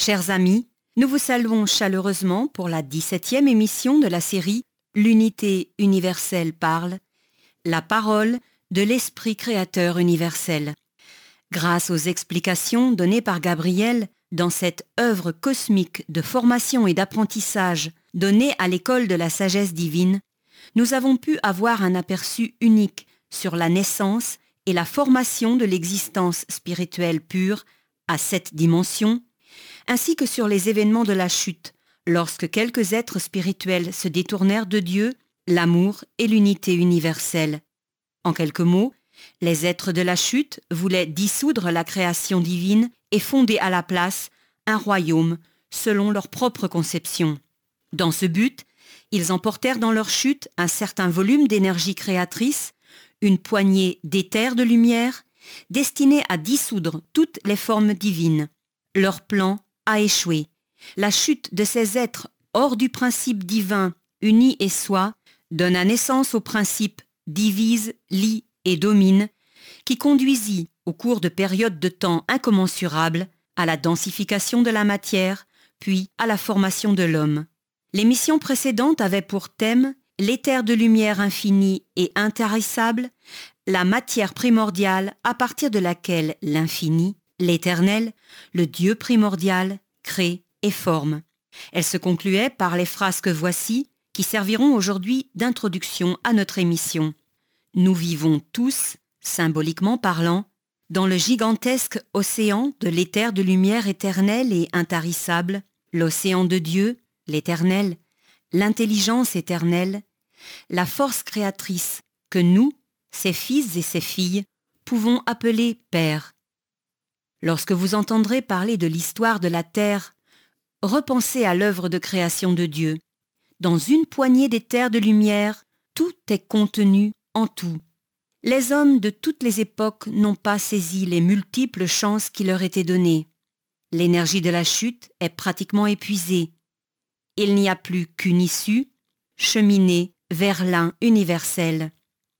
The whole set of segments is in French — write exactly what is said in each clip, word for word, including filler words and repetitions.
Chers amis, nous vous saluons chaleureusement pour la dix-septième émission de la série L'unité universelle parle, la parole de l'Esprit créateur universel. Grâce aux explications données par Gabriel dans cette œuvre cosmique de formation et d'apprentissage donnée à l'école de la sagesse divine, nous avons pu avoir un aperçu unique sur la naissance et la formation de l'existence spirituelle pure à cette dimension, ainsi que sur les événements de la chute, lorsque quelques êtres spirituels se détournèrent de Dieu, l'amour et l'unité universelle. En quelques mots, les êtres de la chute voulaient dissoudre la création divine et fonder à la place un royaume selon leur propre conception. Dans ce but, ils emportèrent dans leur chute un certain volume d'énergie créatrice, une poignée d'éthers de lumière, destinée à dissoudre toutes les formes divines. Leur plan a échoué. La chute de ces êtres hors du principe divin, unis et soi, donna naissance au principe divise, lie et domine, qui conduisit, au cours de périodes de temps incommensurables, à la densification de la matière, puis à la formation de l'homme. L'émission précédente avait pour thème l'éther de lumière infinie et intarissable, la matière primordiale à partir de laquelle l'infini, l'éternel, le Dieu primordial, crée et forme. Elle se concluait par les phrases que voici, qui serviront aujourd'hui d'introduction à notre émission. Nous vivons tous, symboliquement parlant, dans le gigantesque océan de l'éther de lumière éternelle et intarissable, l'océan de Dieu, l'éternel, l'intelligence éternelle, la force créatrice que nous, ses fils et ses filles, pouvons appeler Père. Lorsque vous entendrez parler de l'histoire de la Terre, repensez à l'œuvre de création de Dieu. Dans une poignée d'éthers de lumière, tout est contenu en tout. Les hommes de toutes les époques n'ont pas saisi les multiples chances qui leur étaient données. L'énergie de la chute est pratiquement épuisée. Il n'y a plus qu'une issue, cheminer vers l'un universel.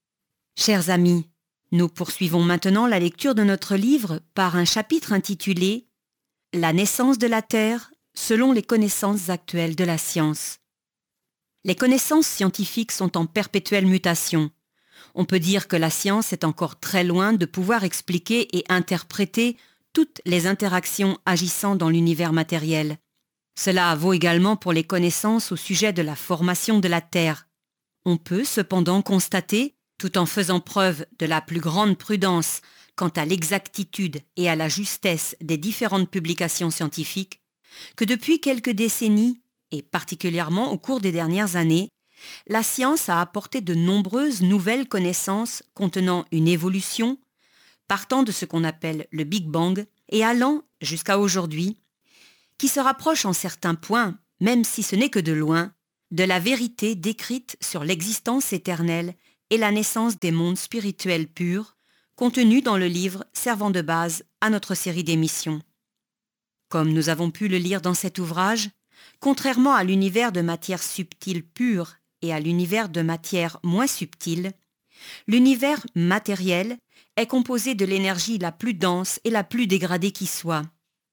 Chers amis, nous poursuivons maintenant la lecture de notre livre par un chapitre intitulé « La naissance de la Terre selon les connaissances actuelles de la science ». Les connaissances scientifiques sont en perpétuelle mutation. On peut dire que la science est encore très loin de pouvoir expliquer et interpréter toutes les interactions agissant dans l'univers matériel. Cela vaut également pour les connaissances au sujet de la formation de la Terre. On peut cependant constater, tout en faisant preuve de la plus grande prudence quant à l'exactitude et à la justesse des différentes publications scientifiques, que depuis quelques décennies, et particulièrement au cours des dernières années, la science a apporté de nombreuses nouvelles connaissances contenant une évolution, partant de ce qu'on appelle le Big Bang et allant jusqu'à aujourd'hui, qui se rapproche en certains points, même si ce n'est que de loin, de la vérité décrite sur l'existence éternelle et la naissance des mondes spirituels purs, contenus dans le livre servant de base à notre série d'émissions. Comme nous avons pu le lire dans cet ouvrage, contrairement à l'univers de matière subtile pure et à l'univers de matière moins subtile, l'univers matériel est composé de l'énergie la plus dense et la plus dégradée qui soit.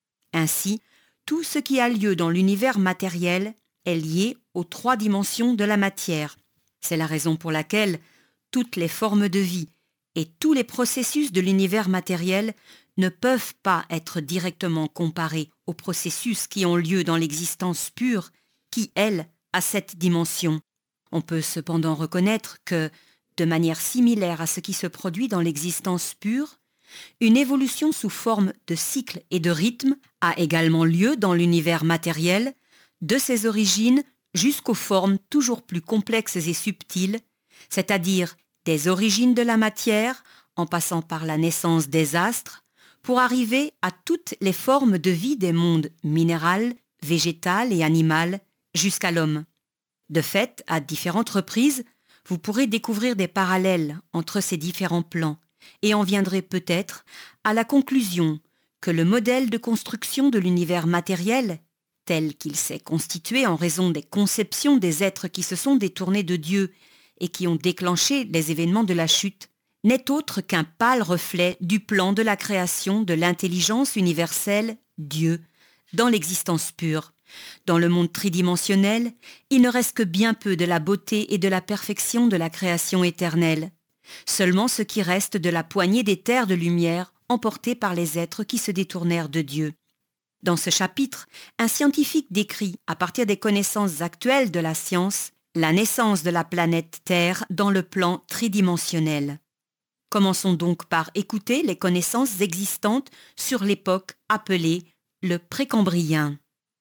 Ainsi, tout ce qui a lieu dans l'univers matériel est lié aux trois dimensions de la matière. C'est la raison pour laquelle toutes les formes de vie et tous les processus de l'univers matériel ne peuvent pas être directement comparés aux processus qui ont lieu dans l'existence pure, qui, elle, a cette dimension. On peut cependant reconnaître que, de manière similaire à ce qui se produit dans l'existence pure, une évolution sous forme de cycle et de rythme a également lieu dans l'univers matériel, de ses origines jusqu'aux formes toujours plus complexes et subtiles, c'est-à-dire des origines de la matière, en passant par la naissance des astres, pour arriver à toutes les formes de vie des mondes minéral, végétal et animal, jusqu'à l'homme. De fait, à différentes reprises, vous pourrez découvrir des parallèles entre ces différents plans et en viendrez peut-être à la conclusion que le modèle de construction de l'univers matériel, tel qu'il s'est constitué en raison des conceptions des êtres qui se sont détournés de Dieu et qui ont déclenché les événements de la chute, n'est autre qu'un pâle reflet du plan de la création de l'intelligence universelle, Dieu, dans l'existence pure. Dans le monde tridimensionnel, il ne reste que bien peu de la beauté et de la perfection de la création éternelle. Seulement ce qui reste de la poignée des terres de lumière emportées par les êtres qui se détournèrent de Dieu. Dans ce chapitre, un scientifique décrit, à partir des connaissances actuelles de la science, la naissance de la planète Terre dans le plan tridimensionnel. Commençons donc par écouter les connaissances existantes sur l'époque appelée le Précambrien.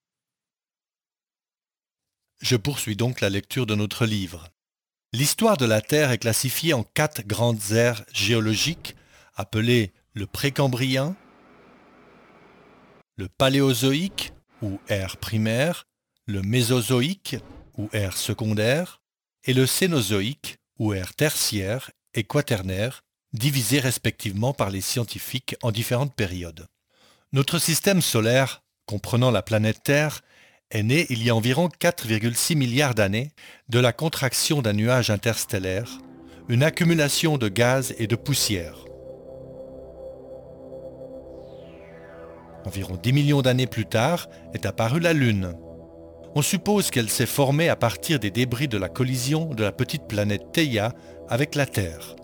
Je poursuis donc la lecture de notre livre. L'histoire de la Terre est classifiée en quatre grandes ères géologiques, appelées le Précambrien, le Paléozoïque, ou ère primaire, le Mésozoïque, ou ère secondaire, et le Cénozoïque, ou ère tertiaire et quaternaire, divisés respectivement par les scientifiques en différentes périodes. Notre système solaire, comprenant la planète Terre, est né il y a environ quatre virgule six milliards d'années de la contraction d'un nuage interstellaire, une accumulation de gaz et de poussière. Environ dix millions d'années plus tard est apparue la Lune. On suppose qu'elle s'est formée à partir des débris de la collision de la petite planète Theia avec la Terre.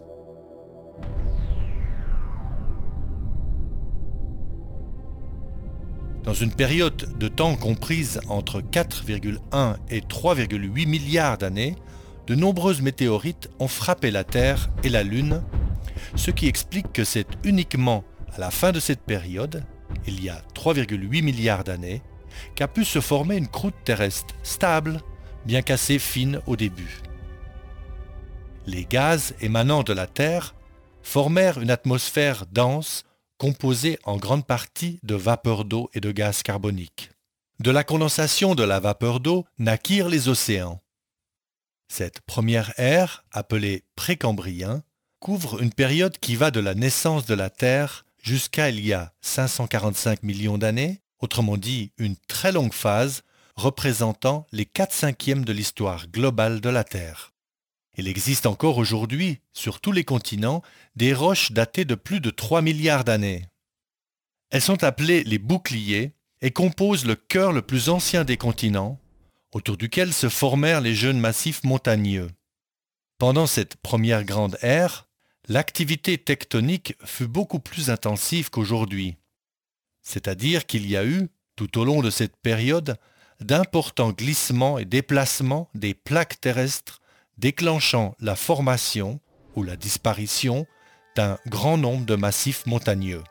Dans une période de temps comprise entre quatre virgule un et trois virgule huit milliards d'années, de nombreuses météorites ont frappé la Terre et la Lune, ce qui explique que c'est uniquement à la fin de cette période, il y a trois virgule huit milliards d'années, qu'a pu se former une croûte terrestre stable, bien qu'assez fine au début. Les gaz émanant de la Terre formèrent une atmosphère dense composée en grande partie de vapeur d'eau et de gaz carbonique. De la condensation de la vapeur d'eau naquirent les océans. Cette première ère, appelée Précambrien, couvre une période qui va de la naissance de la Terre jusqu'à il y a cinq cent quarante-cinq millions d'années, autrement dit une très longue phase représentant les quatre cinquièmes de l'histoire globale de la Terre. Il existe encore aujourd'hui, sur tous les continents, des roches datées de plus de trois milliards d'années. Elles sont appelées les boucliers et composent le cœur le plus ancien des continents, autour duquel se formèrent les jeunes massifs montagneux. Pendant cette première grande ère, l'activité tectonique fut beaucoup plus intensive qu'aujourd'hui. C'est-à-dire qu'il y a eu, tout au long de cette période, d'importants glissements et déplacements des plaques terrestres déclenchant la formation ou la disparition d'un grand nombre de massifs montagneux.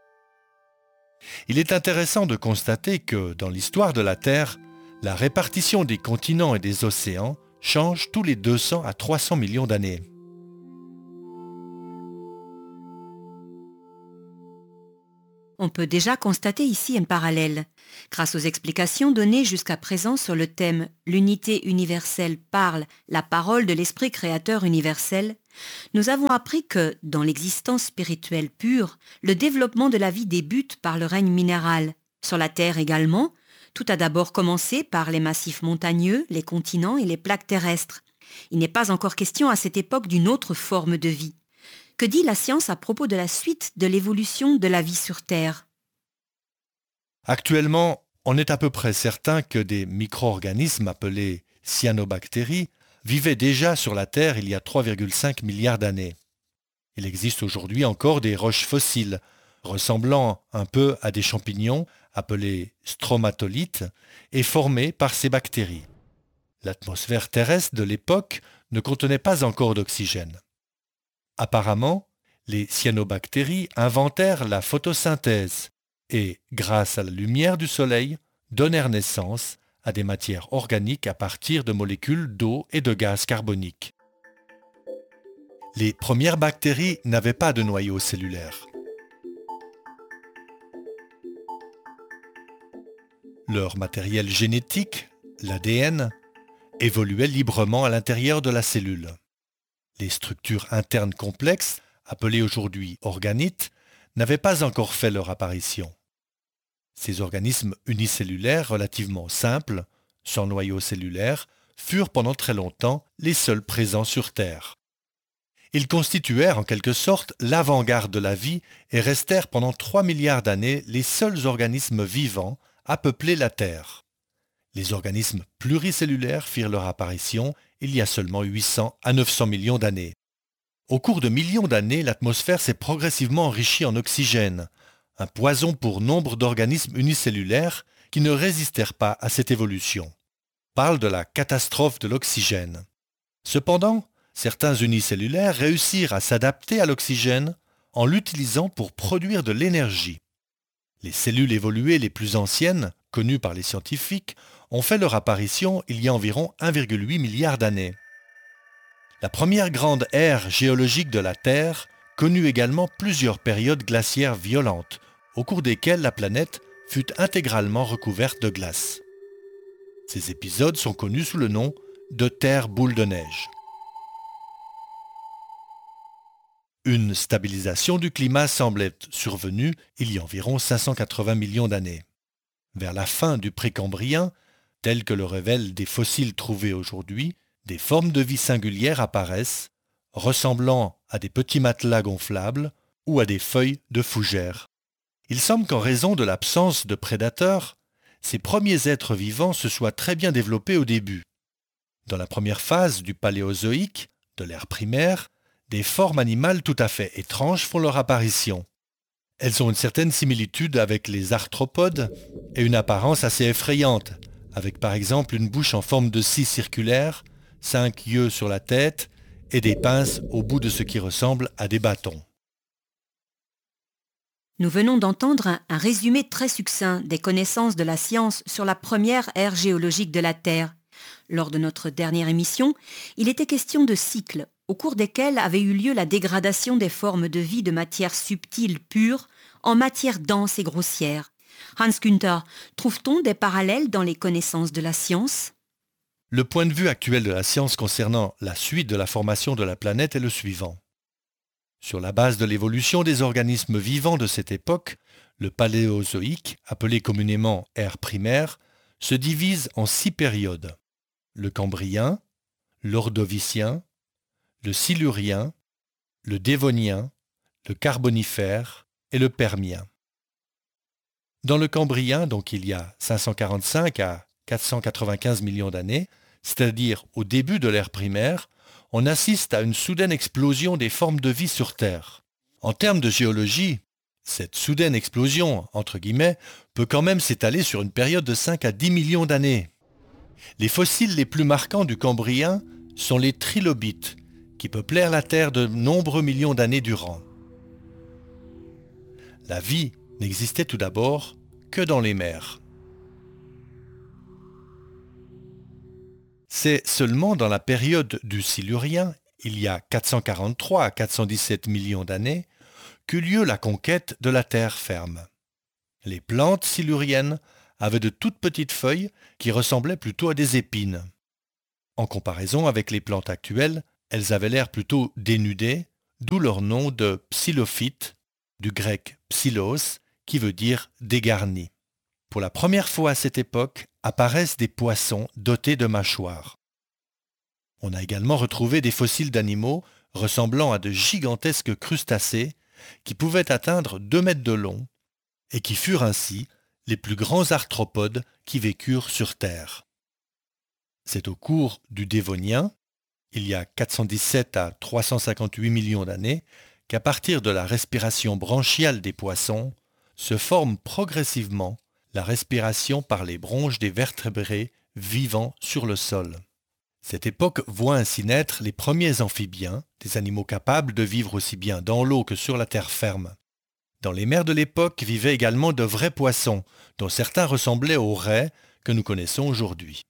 Il est intéressant de constater que, dans l'histoire de la Terre, la répartition des continents et des océans change tous les deux cents à trois cents millions d'années. On peut déjà constater ici un parallèle. Grâce aux explications données jusqu'à présent sur le thème « L'unité universelle parle, la parole de l'esprit créateur universel », nous avons appris que, dans l'existence spirituelle pure, le développement de la vie débute par le règne minéral. Sur la Terre également, tout a d'abord commencé par les massifs montagneux, les continents et les plaques terrestres. Il n'est pas encore question à cette époque d'une autre forme de vie. Que dit la science à propos de la suite de l'évolution de la vie sur Terre ? Actuellement, on est à peu près certain que des micro-organismes appelés cyanobactéries vivaient déjà sur la Terre il y a trois virgule cinq milliards d'années. Il existe aujourd'hui encore des roches fossiles, ressemblant un peu à des champignons appelés stromatolites et formées par ces bactéries. L'atmosphère terrestre de l'époque ne contenait pas encore d'oxygène. Apparemment, les cyanobactéries inventèrent la photosynthèse et, grâce à la lumière du soleil, donnèrent naissance à des matières organiques à partir de molécules d'eau et de gaz carbonique. Les premières bactéries n'avaient pas de noyau cellulaire. Leur matériel génétique, l'A D N, évoluait librement à l'intérieur de la cellule. Les structures internes complexes, appelées aujourd'hui organites, n'avaient pas encore fait leur apparition. Ces organismes unicellulaires relativement simples, sans noyau cellulaire, furent pendant très longtemps les seuls présents sur Terre. Ils constituèrent en quelque sorte l'avant-garde de la vie et restèrent pendant trois milliards d'années les seuls organismes vivants à peupler la Terre. Les organismes pluricellulaires firent leur apparition il y a seulement huit cents à neuf cents millions d'années. Au cours de millions d'années, l'atmosphère s'est progressivement enrichie en oxygène, un poison pour nombre d'organismes unicellulaires qui ne résistèrent pas à cette évolution. On parle de la catastrophe de l'oxygène. Cependant, certains unicellulaires réussirent à s'adapter à l'oxygène en l'utilisant pour produire de l'énergie. Les cellules évoluées les plus anciennes, connues par les scientifiques, ont fait leur apparition il y a environ un virgule huit milliard d'années. La première grande ère géologique de la Terre connut également plusieurs périodes glaciaires violentes, au cours desquelles la planète fut intégralement recouverte de glace. Ces épisodes sont connus sous le nom de Terre boule de neige. Une stabilisation du climat semble être survenue il y a environ cinq cent quatre-vingts millions d'années. Vers la fin du Précambrien, tel que le révèlent des fossiles trouvés aujourd'hui, des formes de vie singulières apparaissent, ressemblant à des petits matelas gonflables ou à des feuilles de fougères. Il semble qu'en raison de l'absence de prédateurs, ces premiers êtres vivants se soient très bien développés au début. Dans la première phase du Paléozoïque, de l'ère primaire, des formes animales tout à fait étranges font leur apparition. Elles ont une certaine similitude avec les arthropodes et une apparence assez effrayante, avec par exemple une bouche en forme de scie circulaire, cinq yeux sur la tête et des pinces au bout de ce qui ressemble à des bâtons. Nous venons d'entendre un, un résumé très succinct des connaissances de la science sur la première ère géologique de la Terre. Lors de notre dernière émission, il était question de cycles, au cours desquels avait eu lieu la dégradation des formes de vie de matière subtile pure en matière dense et grossière. Hans Günther, trouve-t-on des parallèles dans les connaissances de la science ? Le point de vue actuel de la science concernant la suite de la formation de la planète est le suivant. Sur la base de l'évolution des organismes vivants de cette époque, le Paléozoïque, appelé communément ère primaire, se divise en six périodes. Le Cambrien, l'Ordovicien, le Silurien, le Dévonien, le Carbonifère et le Permien. Dans le Cambrien, donc il y a cinq cent quarante-cinq à quatre cent quatre-vingt-quinze millions d'années, c'est-à-dire au début de l'ère primaire, on assiste à une soudaine explosion des formes de vie sur Terre. En termes de géologie, cette soudaine explosion, entre guillemets, peut quand même s'étaler sur une période de cinq à dix millions d'années. Les fossiles les plus marquants du Cambrien sont les trilobites, qui peuplèrent la Terre de nombreux millions d'années durant. La vie n'existait tout d'abord que dans les mers. C'est seulement dans la période du Silurien, il y a quatre cent quarante-trois à quatre cent dix-sept millions d'années, qu'eut lieu la conquête de la terre ferme. Les plantes siluriennes avaient de toutes petites feuilles qui ressemblaient plutôt à des épines. En comparaison avec les plantes actuelles, elles avaient l'air plutôt dénudées, d'où leur nom de psilophytes, du grec psylos, qui veut dire dégarni. Pour la première fois à cette époque, apparaissent des poissons dotés de mâchoires. On a également retrouvé des fossiles d'animaux ressemblant à de gigantesques crustacés qui pouvaient atteindre deux mètres de long et qui furent ainsi les plus grands arthropodes qui vécurent sur Terre. C'est au cours du Dévonien, il y a quatre cent dix-sept à trois cent cinquante-huit millions d'années, qu'à partir de la respiration branchiale des poissons, se forme progressivement la respiration par les bronches des vertébrés vivant sur le sol. Cette époque voit ainsi naître les premiers amphibiens, des animaux capables de vivre aussi bien dans l'eau que sur la terre ferme. Dans les mers de l'époque vivaient également de vrais poissons, dont certains ressemblaient aux raies que nous connaissons aujourd'hui.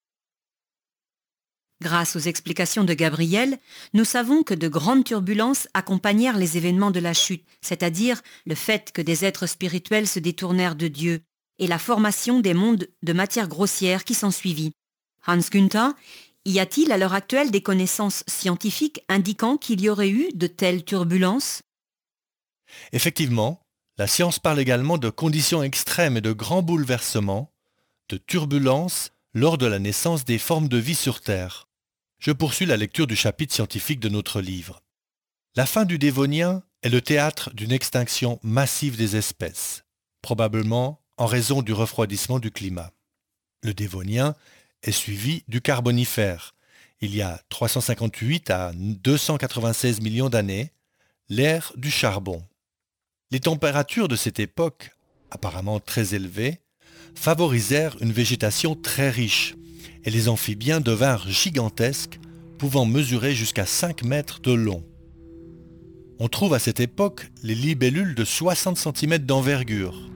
Grâce aux explications de Gabriel, nous savons que de grandes turbulences accompagnèrent les événements de la chute, c'est-à-dire le fait que des êtres spirituels se détournèrent de Dieu, et la formation des mondes de matière grossière qui s'ensuivit. Hans Günther, y a-t-il à l'heure actuelle des connaissances scientifiques indiquant qu'il y aurait eu de telles turbulences ? Effectivement, la science parle également de conditions extrêmes et de grands bouleversements, de turbulences lors de la naissance des formes de vie sur Terre. Je poursuis la lecture du chapitre scientifique de notre livre. La fin du Dévonien est le théâtre d'une extinction massive des espèces, probablement en raison du refroidissement du climat. Le Dévonien est suivi du Carbonifère. Il y a trois cent cinquante-huit à deux cent quatre-vingt-seize millions d'années, l'ère du charbon. Les températures de cette époque, apparemment très élevées, favorisèrent une végétation très riche et les amphibiens devinrent gigantesques, pouvant mesurer jusqu'à cinq mètres de long. On trouve à cette époque les libellules de soixante centimètres d'envergure.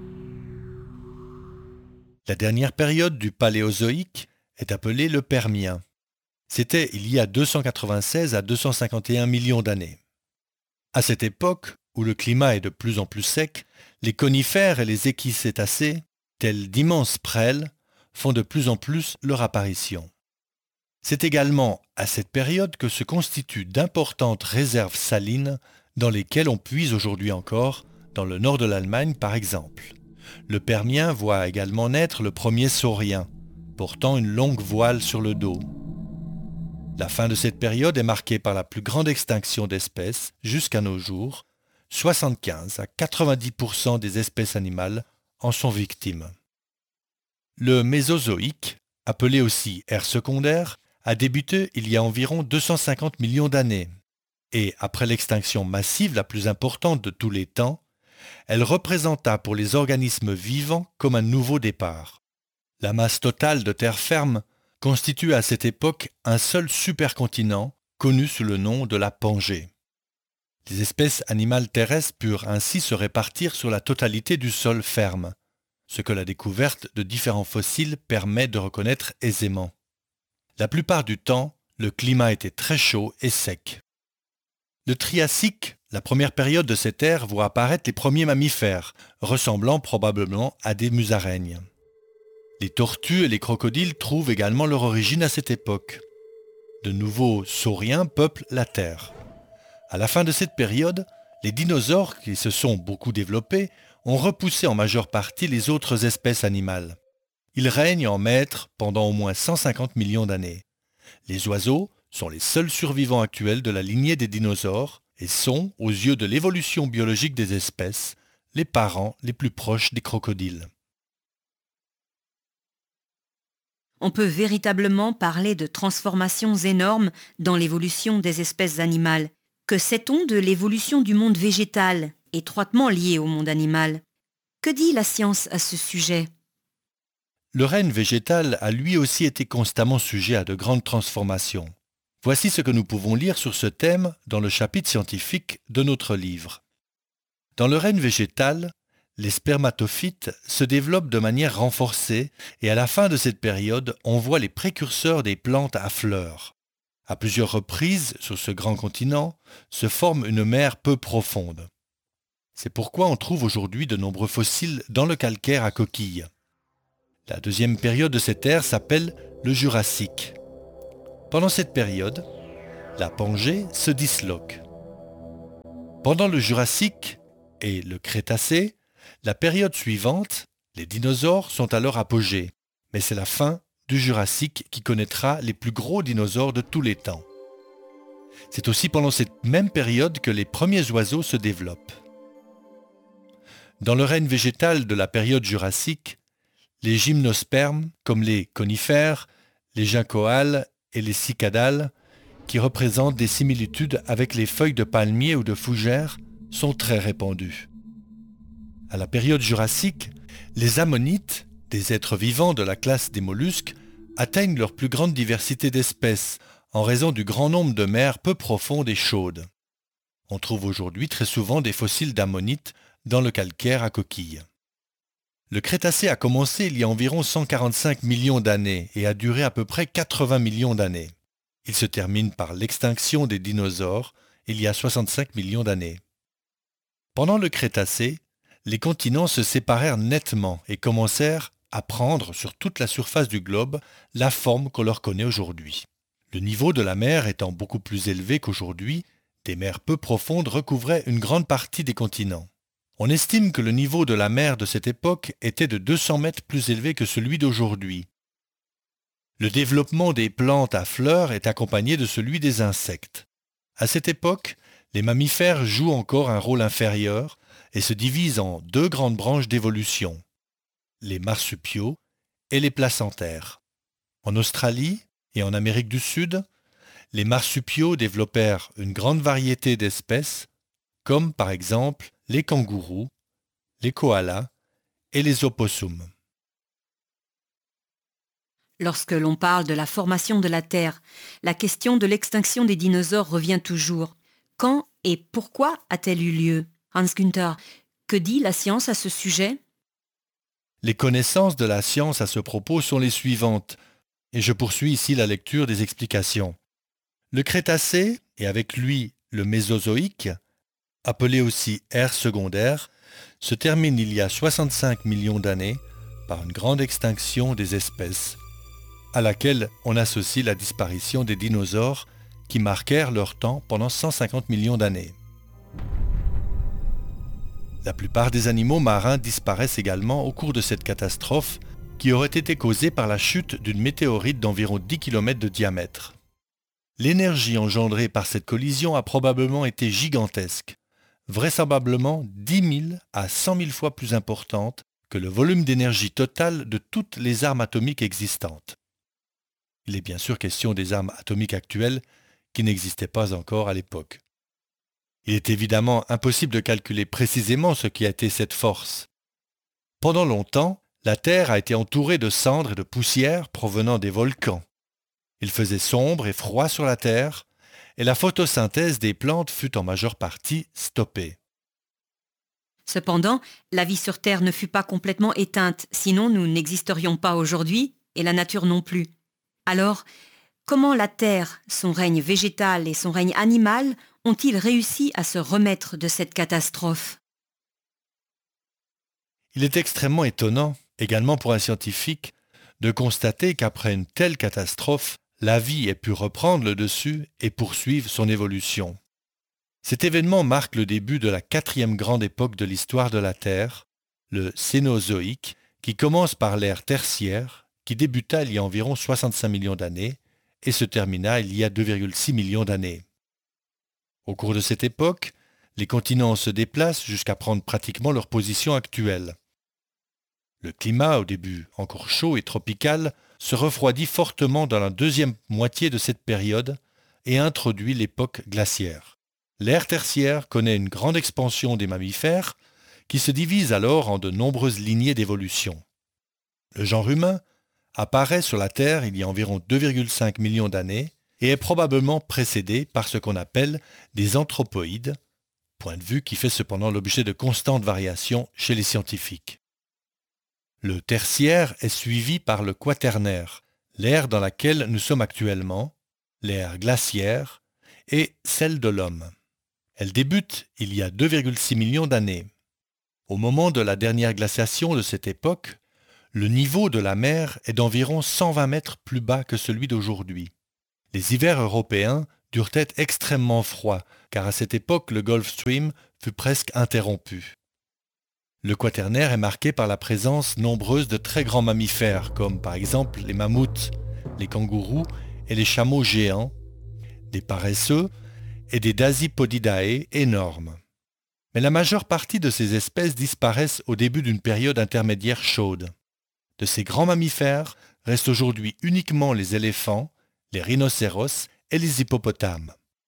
La dernière période du Paléozoïque est appelée le Permien. C'était il y a deux cent quatre-vingt-seize à deux cent cinquante et un millions d'années. À cette époque, où le climat est de plus en plus sec, les conifères et les équicétacés, tels d'immenses prêles, font de plus en plus leur apparition. C'est également à cette période que se constituent d'importantes réserves salines dans lesquelles on puise aujourd'hui encore, dans le nord de l'Allemagne par exemple. Le Permien voit également naître le premier saurien, portant une longue voile sur le dos. La fin de cette période est marquée par la plus grande extinction d'espèces jusqu'à nos jours. soixante-quinze à quatre-vingt-dix pour cent des espèces animales en sont victimes. Le Mésozoïque, appelé aussi ère secondaire, a débuté il y a environ deux cent cinquante millions d'années. Et après l'extinction massive la plus importante de tous les temps, elle représenta pour les organismes vivants comme un nouveau départ. La masse totale de terre ferme constitue à cette époque un seul supercontinent connu sous le nom de la Pangée. Les espèces animales terrestres purent ainsi se répartir sur la totalité du sol ferme, ce que la découverte de différents fossiles permet de reconnaître aisément. La plupart du temps, le climat était très chaud et sec. Le Triassique, la première période de cette ère, voit apparaître les premiers mammifères, ressemblant probablement à des musaraignes. Les tortues et les crocodiles trouvent également leur origine à cette époque. De nouveaux sauriens peuplent la Terre. À la fin de cette période, les dinosaures, qui se sont beaucoup développés, ont repoussé en majeure partie les autres espèces animales. Ils règnent en maîtres pendant au moins cent cinquante millions d'années. Les oiseaux sont les seuls survivants actuels de la lignée des dinosaures et sont, aux yeux de l'évolution biologique des espèces, les parents les plus proches des crocodiles. On peut véritablement parler de transformations énormes dans l'évolution des espèces animales. Que sait-on de l'évolution du monde végétal, étroitement lié au monde animal? Que dit la science à ce sujet? Le règne végétal a lui aussi été constamment sujet à de grandes transformations. Voici ce que nous pouvons lire sur ce thème dans le chapitre scientifique de notre livre. Dans le règne végétal, les spermatophytes se développent de manière renforcée et à la fin de cette période, on voit les précurseurs des plantes à fleurs. À plusieurs reprises, sur ce grand continent, se forme une mer peu profonde. C'est pourquoi on trouve aujourd'hui de nombreux fossiles dans le calcaire à coquilles. La deuxième période de cette ère s'appelle le Jurassique. Pendant cette période, la Pangée se disloque. Pendant le Jurassique et le Crétacé, la période suivante, les dinosaures sont à leur apogée, mais c'est la fin du Jurassique qui connaîtra les plus gros dinosaures de tous les temps. C'est aussi pendant cette même période que les premiers oiseaux se développent. Dans le règne végétal de la période Jurassique, les gymnospermes, comme les conifères, les ginkgoales et les cicadales, qui représentent des similitudes avec les feuilles de palmier ou de fougère, sont très répandus. À la période jurassique, les ammonites, des êtres vivants de la classe des mollusques, atteignent leur plus grande diversité d'espèces en raison du grand nombre de mers peu profondes et chaudes. On trouve aujourd'hui très souvent des fossiles d'ammonites dans le calcaire à coquilles. Le Crétacé a commencé il y a environ cent quarante-cinq millions d'années et a duré à peu près quatre-vingts millions d'années. Il se termine par l'extinction des dinosaures il y a soixante-cinq millions d'années. Pendant le Crétacé, les continents se séparèrent nettement et commencèrent à prendre sur toute la surface du globe la forme qu'on leur connaît aujourd'hui. Le niveau de la mer étant beaucoup plus élevé qu'aujourd'hui, des mers peu profondes recouvraient une grande partie des continents. On estime que le niveau de la mer de cette époque était de deux cents mètres plus élevé que celui d'aujourd'hui. Le développement des plantes à fleurs est accompagné de celui des insectes. À cette époque, les mammifères jouent encore un rôle inférieur et se divisent en deux grandes branches d'évolution. les marsupiaux et les placentaires. En Australie et en Amérique du Sud, les marsupiaux développèrent une grande variété d'espèces, comme par exemple les kangourous, les koalas et les opossums. Lorsque l'on parle de la formation de la Terre, la question de l'extinction des dinosaures revient toujours. Quand et pourquoi a-t-elle eu lieu? Hans-Günther, que dit la science à ce sujet? Les connaissances de la science à ce propos sont les suivantes, et je poursuis ici la lecture des explications. Le Crétacé, et avec lui le Mésozoïque, appelé aussi ère secondaire, se termine il y a soixante-cinq millions d'années par une grande extinction des espèces, à laquelle on associe la disparition des dinosaures qui marquèrent leur temps pendant cent cinquante millions d'années. La plupart des animaux marins disparaissent également au cours de cette catastrophe qui aurait été causée par la chute d'une météorite d'environ dix kilomètres de diamètre. L'énergie engendrée par cette collision a probablement été gigantesque, vraisemblablement dix mille à cent mille fois plus importante que le volume d'énergie total de toutes les armes atomiques existantes. Il est bien sûr question des armes atomiques actuelles qui n'existaient pas encore à l'époque. Il est évidemment impossible de calculer précisément ce qui a été cette force. Pendant longtemps, la Terre a été entourée de cendres et de poussière provenant des volcans. Il faisait sombre et froid sur la Terre, et la photosynthèse des plantes fut en majeure partie stoppée. Cependant, la vie sur Terre ne fut pas complètement éteinte, sinon nous n'existerions pas aujourd'hui, et la nature non plus. Alors, comment la Terre, son règne végétal et son règne animal ont-ils réussi à se remettre de cette catastrophe? Il est extrêmement étonnant, également pour un scientifique, de constater qu'après une telle catastrophe, la vie ait pu reprendre le dessus et poursuivre son évolution. Cet événement marque le début de la quatrième grande époque de l'histoire de la Terre, le Cénozoïque, qui commence par l'ère tertiaire, qui débuta il y a environ soixante-cinq millions d'années et se termina il y a deux virgule six millions d'années. Au cours de cette époque, les continents se déplacent jusqu'à prendre pratiquement leur position actuelle. Le climat, au début encore chaud et tropical, se refroidit fortement dans la deuxième moitié de cette période et introduit l'époque glaciaire. L'ère tertiaire connaît une grande expansion des mammifères qui se divise alors en de nombreuses lignées d'évolution. Le genre humain apparaît sur la Terre il y a environ deux virgule cinq millions d'années et est probablement précédé par ce qu'on appelle des anthropoïdes, point de vue qui fait cependant l'objet de constantes variations chez les scientifiques. Le tertiaire est suivi par le quaternaire, l'ère dans laquelle nous sommes actuellement, l'ère glaciaire, et celle de l'homme. Elle débute il y a deux virgule six millions d'années. Au moment de la dernière glaciation de cette époque, le niveau de la mer est d'environ cent vingt mètres plus bas que celui d'aujourd'hui. Les hivers européens durent être extrêmement froids, car à cette époque le Gulf Stream fut presque interrompu. Le quaternaire est marqué par la présence nombreuse de très grands mammifères, comme par exemple les mammouths, les kangourous et les chameaux géants, des paresseux et des Dasipodidae énormes. Mais la majeure partie de ces espèces disparaissent au début d'une période intermédiaire chaude. De ces grands mammifères restent aujourd'hui uniquement les éléphants, les rhinocéros et les hippopotames.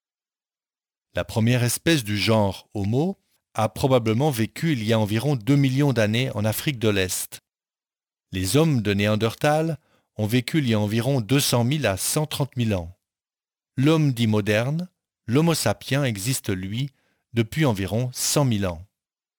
La première espèce du genre Homo a probablement vécu il y a environ deux millions d'années en Afrique de l'Est. Les hommes de Néandertal ont vécu il y a environ deux cent mille à cent trente mille ans. L'homme dit moderne, l'Homo sapiens existe lui depuis environ cent mille ans.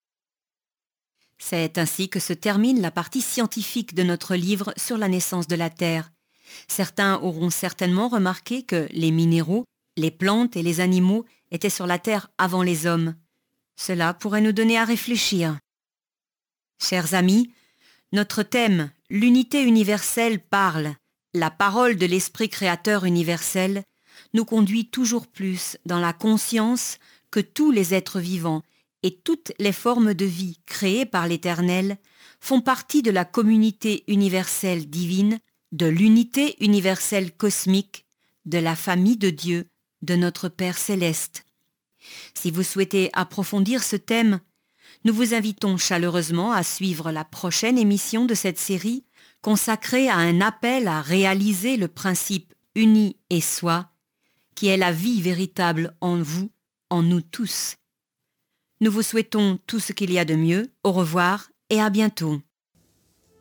C'est ainsi que se termine la partie scientifique de notre livre sur la naissance de la Terre. Certains auront certainement remarqué que les minéraux, les plantes et les animaux étaient sur la Terre avant les hommes. Cela pourrait nous donner à réfléchir. Chers amis, notre thème, l'unité universelle parle, la parole de l'Esprit créateur universel, nous conduit toujours plus dans la conscience que tous les êtres vivants et toutes les formes de vie créées par l'Éternel font partie de la communauté universelle divine, de l'unité universelle cosmique, de la famille de Dieu, de notre Père céleste. Si vous souhaitez approfondir ce thème, Nous vous invitons chaleureusement à suivre la prochaine émission de cette série consacrée à un appel à réaliser le principe uni et soi, qui est la vie véritable en vous, en nous tous. Nous vous souhaitons tout ce qu'il y a de mieux. Au revoir et à bientôt.